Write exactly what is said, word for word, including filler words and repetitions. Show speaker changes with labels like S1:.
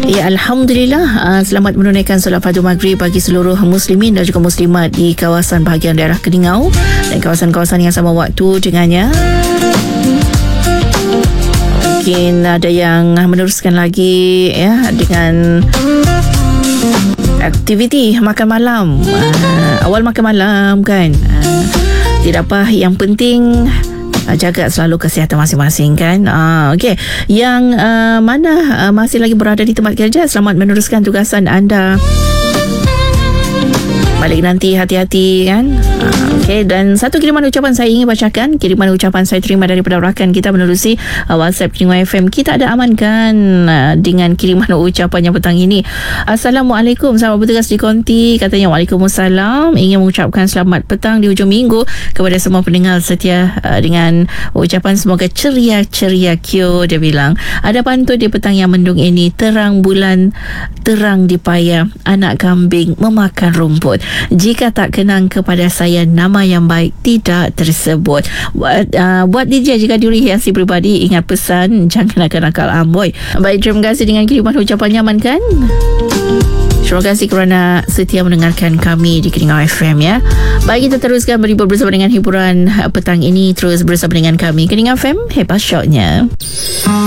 S1: Ya, Alhamdulillah. uh, Selamat menunaikan solat fardu maghrib bagi seluruh muslimin dan juga muslimat di kawasan bahagian daerah Keningau dan kawasan-kawasan yang sama waktu dengannya. Mungkin ada yang meneruskan lagi ya dengan aktiviti makan malam. uh, Awal makan malam kan, uh, tidak apa, yang penting jaga selalu kesihatan masing-masing kan. Ah, Okey, yang uh, mana uh, masih lagi berada di tempat kerja, selamat meneruskan tugasan anda. Balik nanti hati-hati kan. uh, Okey, dan satu kiriman ucapan saya ingin bacakan. Kiriman ucapan saya terima daripada rakan kita menerusi uh, WhatsApp Keningau F M. Kita ada amankan uh, dengan kiriman ucapannya petang ini. Assalamualaikum, selamat bertugas di konti. Katanya Waalaikumsalam, ingin mengucapkan selamat petang di hujung minggu kepada semua pendengar setia uh, dengan ucapan semoga ceria-ceria Kyo. Dia bilang ada pantun di petang yang mendung ini, terang bulan terang di paya, anak kambing memakan rumput. Jika tak kenang kepada saya, nama yang baik tidak tersebut. Buat, uh, buat D J jika dihiasi pribadi, ingat pesan, jangan nakal-nakal amboi. Baik, terima kasih dengan kiriman ucapan nyaman kan. Terima kasih kerana setia mendengarkan kami di Keningau F M ya. Baik, kita teruskan berlibur bersama dengan hiburan petang ini. Terus bersama dengan kami Keningau F M, hebat shotnya.